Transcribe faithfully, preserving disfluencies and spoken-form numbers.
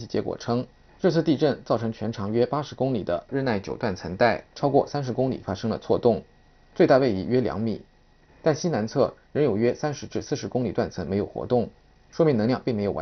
结果称，这次地震造成全长约八十公里的日奈九断层带超过三十公里发生了错动，最大位移约两米，但西南侧仍有约三十至四十公里断层没有活动，说明能量并没有完。